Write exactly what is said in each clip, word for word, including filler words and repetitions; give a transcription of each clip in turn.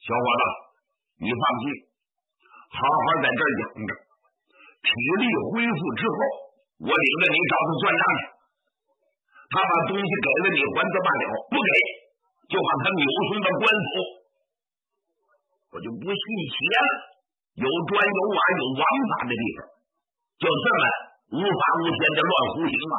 小伙子，你放心，好好在这儿养着，体力恢复之后，我领着你找他算账去。他把东西给了你，还则罢了，不给就把他扭送到官府。我就不信邪了，有砖有瓦有王法的地方，就这么无法无天的乱胡行啊！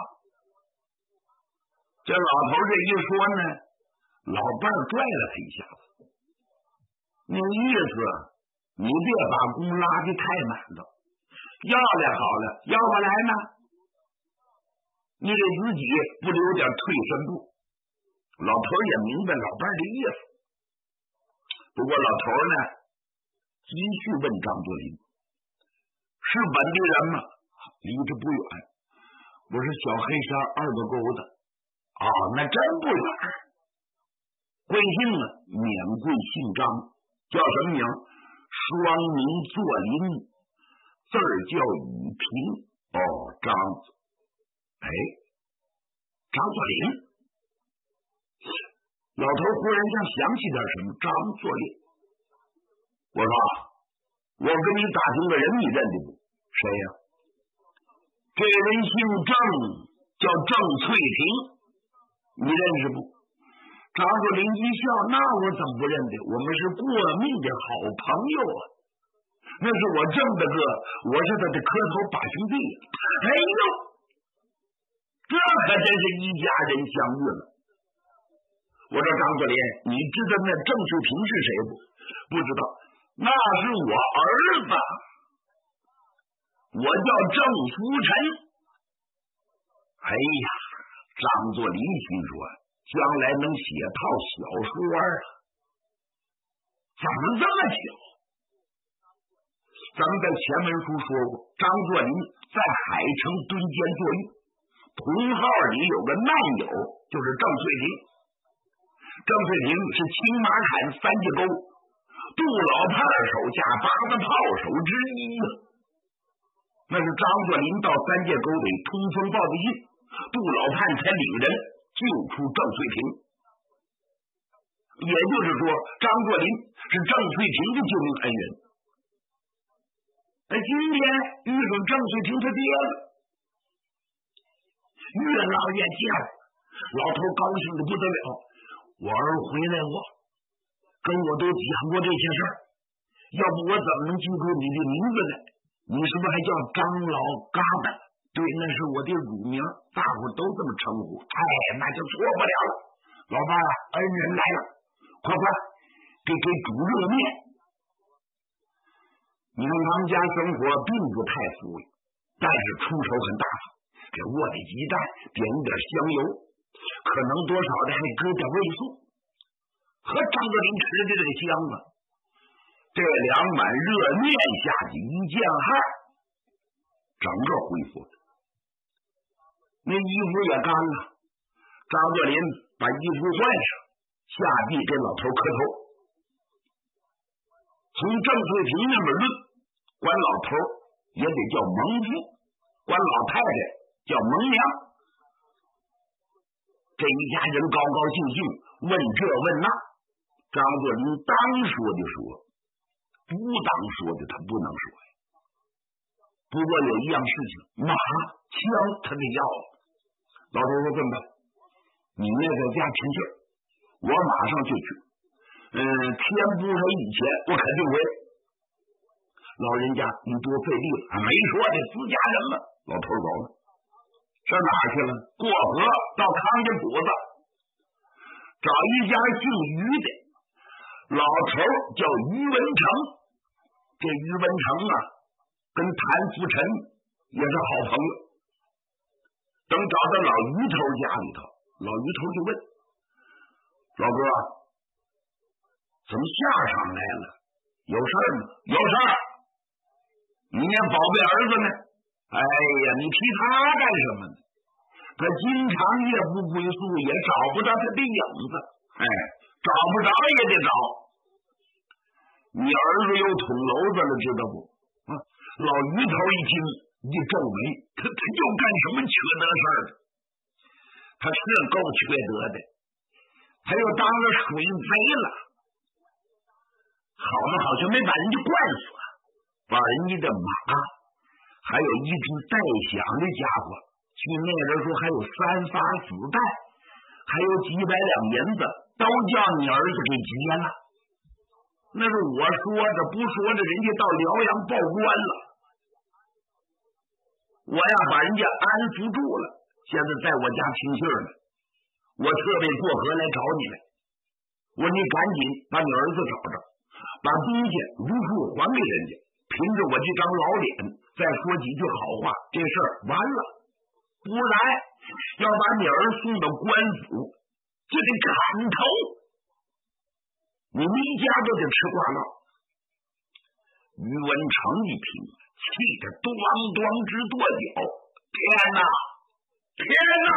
这老头这一说呢，老伴儿拽了他一下子，那意思你别把弓拉得太满了，要来好了，要不来呢，你给自己不留点退身步。老头也明白老伴儿的意思，不过老头呢继续问张作霖：“是本地人吗？”“离这不远，我是小黑山二个沟的。”“啊，那真不远。贵姓呢？”“免贵姓张，叫什么名？”“双名作霖，字儿叫雨平。”“哦，张子。哎，张作霖。”老头忽然像想起点什么，张作霖。我说：“我跟你打听个人，你认得不？谁呀？”“这人姓郑，叫郑翠萍，你认识不？”张作霖一笑：“那我怎么不认得？我们是过命的好朋友啊！那是我郑大哥，我是他的磕头把兄弟。哎呦，这可真是一家人相遇了。”我说：“张作霖，你知道那郑翠萍是谁不？”“不知道。”“那是我儿子，我叫郑福臣。”哎呀，张作霖心说，将来能写套小说啊！怎么这么巧？咱们在前文书说过，张作霖在海城蹲监坐狱，同号里有个难友，就是郑翠萍。郑翠萍是青马坎三界沟杜老派手下八个炮手之一呀。那是张作霖到三界沟里通风报的信，杜老判才领人救出郑翠萍。也就是说，张作霖是郑翠萍的救命恩人。那今天遇上郑翠萍他爹了，岳老爷见了，老头高兴的不得了。我儿回来过，跟我都讲过这些事儿，要不我怎么能记住你的名字呢？你是不是还叫张老疙瘩？对，那是我的乳名，大伙都这么称呼。哎，那就错不了了。老伴啊，恩人来了，快快给给煮热面。你看他们家生活并不太富裕，但是出手很大方，给卧底鸡蛋，点点香油，可能多少的还搁点味素。和张作霖吃的这个香啊，这两碗热面下去一见汗，整个恢复了。那衣服也干了，张作霖把衣服换上，下地给老头磕头。从郑翠萍那边论，管老头也得叫蒙父，管老太太叫蒙娘。这一家人高高兴兴，问这问那。张作霖当说的说，不当说的他不能说呀。不过有一样事情，马枪他得要。老头说：“这么办，你也在家听信，我马上就去。嗯，天不黑以前，我肯定回。老人家，你多费力了，没说的私家人了。”老头走了，上哪儿去了？过河到康家谷子，找一家姓于的。老头叫于文成，这于文成啊，跟谭福臣也是好朋友。等找到老于头家里头，老于头就问：“老哥，怎么下场来了？有事儿吗？”“有事儿。”“你那宝贝儿子呢？”“哎呀，你提他干什么呢？他经常夜不归宿，也找不到他的影子。哎，找不着也得找。你儿子又捅娄子了，知道不？”啊，老于头一听，一皱眉，他他又干什么缺德事儿？他是够缺德的，他又当了水贼了。 好嘛好像没把人家灌死，把人家的马还有一支带响的家伙，据那人说还有三发子弹，还有几百两银子，都叫你儿子给劫了。那是我说着不说着，人家到辽阳报官了，我要把人家安抚住了，现在在我家听信呢。我特别过河来找你来，我说你赶紧把你儿子找着，把东西如数还给人家，凭着我这张老脸再说几句好话，这事儿完了。不然要把你儿送到官府，就得砍头，你们一家都得吃挂帽。于文成一听，气得咣咣直跺脚，天哪天哪，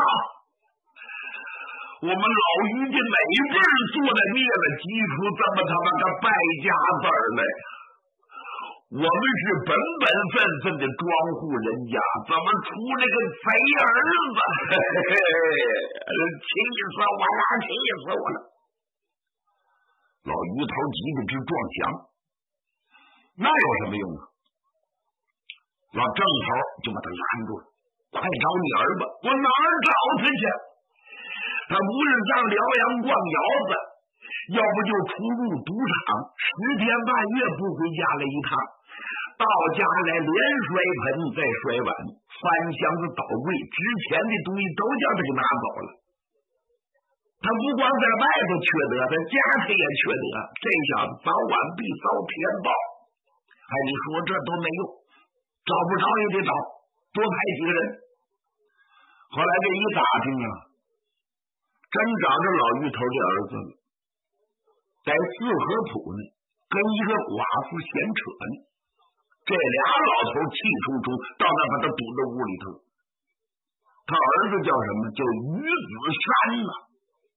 我们老于家哪辈儿做的孽了，激出这么他妈个败家子儿来？我们是本本分分的庄户人家，怎么出这个贼儿子？嘿嘿嘿，气死我了，气死我了！老于头急得直撞墙，那有什么用啊？老郑头就把他拦住了，快找你儿子！我哪儿找他去？他不是上辽阳逛窑子，要不就出入赌场，十天半月不回家来一趟，到家来连摔盆再摔碗，翻箱子倒柜，值钱的东西都叫他给拿走了。他不光在外头缺德，在家里也缺德，这小子早晚必遭天报。哎，你说这都没用，找不着也得找，多派几个人。后来这一打听啊，真找着老于头的儿子了，在四合铺呢，跟一个寡妇闲扯呢。这俩老头气冲冲到那把他堵在屋里头。他儿子叫什么？叫于子山呐、啊。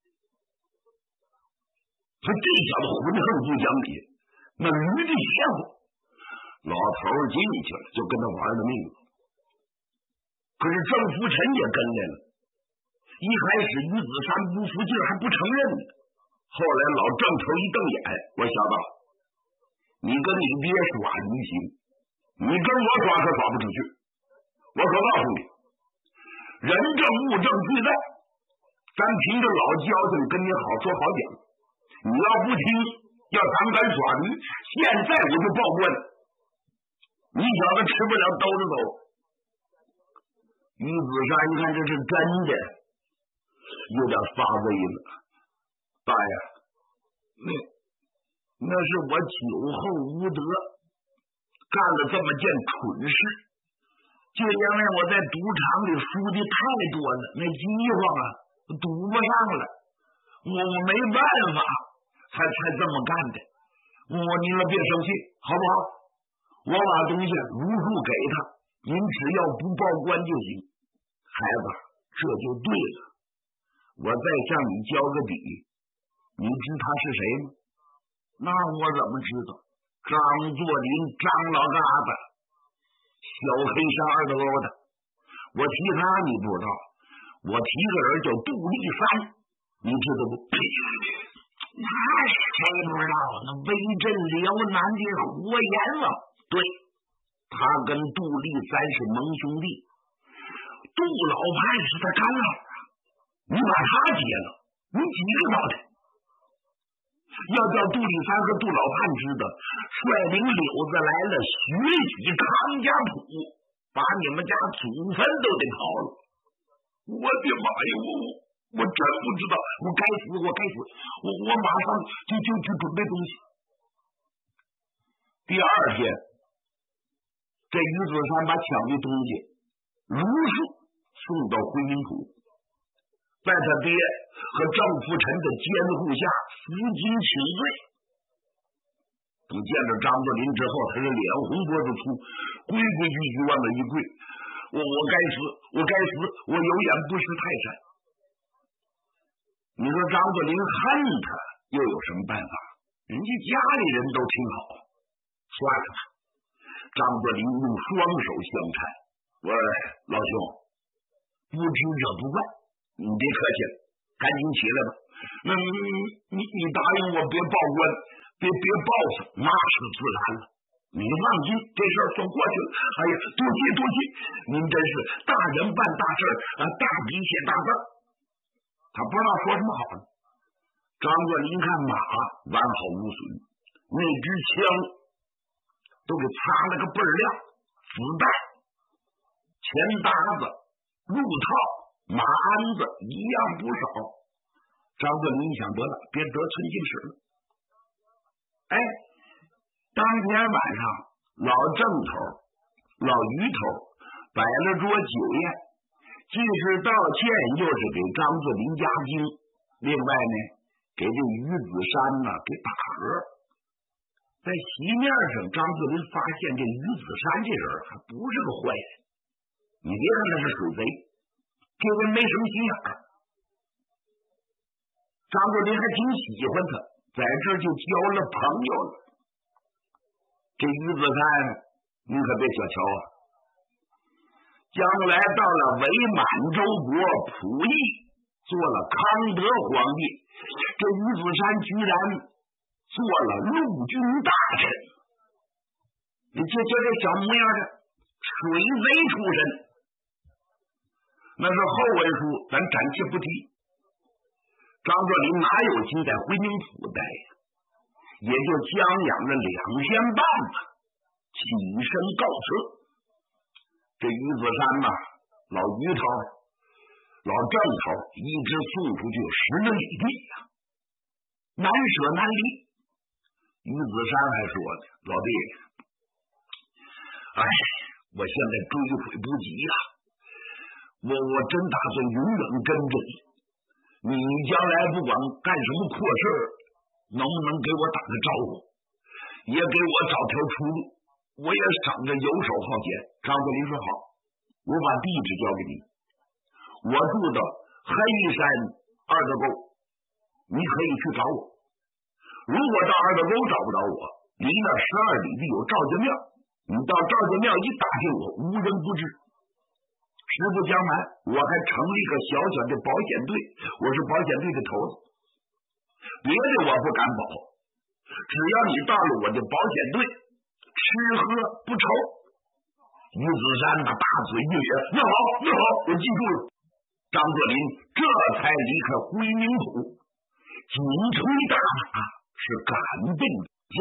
他这小子浑横不讲理，那驴的邪乎。老头进去了，就跟他玩了命了。可是郑福臣也跟来了。一开始于子山不服劲，还不承认呢。后来老郑头一瞪眼，我小子，你跟你爹耍驴行，你跟我耍可耍不出去。我可告诉你，人证物证俱在，咱凭着老交情跟你好说好讲。你要不听，要胆敢耍驴，现在我就报官。你小子吃不了兜着走。于子山一看这是真的，有点发威了。大爷，那那是我酒后无德，干了这么件蠢事，就因为我在赌场里输的太多了，那饥荒啊赌不上了，我我没办法才才这么干的。我您了别生气好不好？我把东西如数给他，您只要不报官就行。孩子，这就对了。我再向你交个底，你知他是谁吗？那我怎么知道？张作霖，张老疙瘩，小黑山二大疙瘩。我提他你不知道，我提个人叫杜立三，你知道不？那谁不知道？那威震辽南的活阎王，对，他跟杜立三是盟兄弟，杜老潘是他干老啊。你把他劫了，你几个脑袋？要叫杜立三和杜老潘知道，率领柳子来了，学习康家谱，把你们家祖坟都得刨了。我的妈呀！我我我真不知道，我该死，我该死！我我马上就就去准备东西。第二天，这于子山把抢的东西如数送到回民府。在他爹和郑福臣的监护下服金请罪。等见着张作霖之后，他是脸红脖子粗，规规矩矩往那一跪，我我该死，我该死，我有眼不识泰山。你说张作霖恨他又有什么办法？人家家里人都挺好，算了吧。张作霖用双手相搀，我老兄，不知者不怪，你别客气了，赶紧起来吧。那你你你答应我别报官， 别别报复，那是自然了。你放心，这事儿算过去了。哎呀，多谢多谢，您真是大人办大事啊，大笔写大字。他不知道说什么好呢。张作霖看马完好无损，那支枪都给擦了个倍儿亮，子弹、钱搭子、路套、马鞍子一样不少。张作霖一想，得了，别得寸进尺了。哎，当天晚上，老郑头、老于头摆了桌酒宴，既是道歉，又是给张作霖压惊。另外呢，给这于子山呢给打和。在席面上，张作霖发现这于子山这人还不是个坏人。你别看他是水贼，这人没什么心眼儿。张作霖还挺喜欢他，在这就交了朋友了。这于子山，你可别小瞧啊！将来到了伪满洲国溥仪，做了康德皇帝，这于子山居然做了陆军大臣。你就就这小模样的水贼出身，那是后文书，咱暂且不提。张作霖哪有心在回宁府待呀？也就将养了两天半吧，起身告辞。这于子山呐，老于头、老郑头一直送出去有十来里地呀，难舍难离。于子山还说呢：“老弟，哎，我现在追悔不及呀、啊，我我真打算永远跟着你。你将来不管干什么破事儿，能不能给我打个招呼，也给我找条出路，我也省着游手好闲。”张作霖说：“好，我把地址交给你，我住的黑山二德沟，你可以去找我。如果到二德沟找不着我，离那十二里地有赵家庙，你到赵家庙一打听我，无人不知。实不相瞒，我还成立个小小的保险队，我是保险队的头子。别的我不敢保，只要你到了我的保险队，吃喝不愁。”于子山那大嘴一咧：“那好，那好，我记住了。”张作霖这才离开回宁府，紧催大马，是赶奔家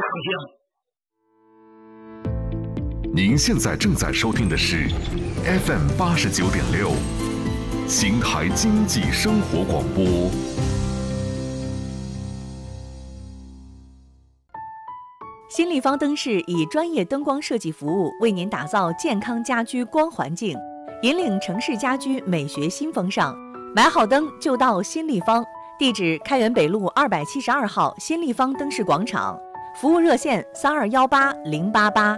乡。 您现在正在收听的是 F M 八十九点六，邢台经济生活广播。 新立方灯饰以专业灯光设计服务，为您打造健康家居光环境，引领城市家居美学新风尚。买好灯就到新立方，地址开元北路二百七十二号新立方灯饰广场，服务热线三二幺八零八八。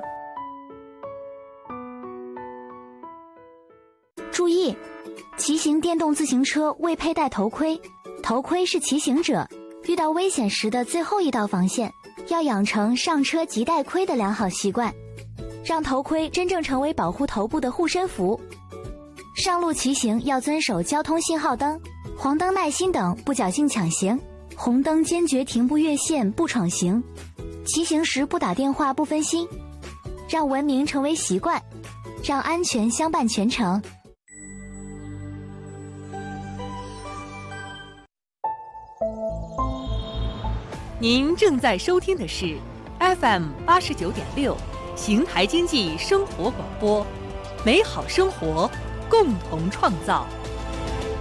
注意，骑行电动自行车未佩戴头盔，头盔是骑行者遇到危险时的最后一道防线。要养成上车即戴盔的良好习惯，让头盔真正成为保护头部的护身符。上路骑行要遵守交通信号灯、黄灯耐心等，不侥幸抢行；红灯坚决停步越线，不闯行。骑行时不打电话，不分心，让文明成为习惯，让安全相伴全程。 您正在收听的是 F M 八十九点六，邢台经济生活广播，美好生活，共同创造。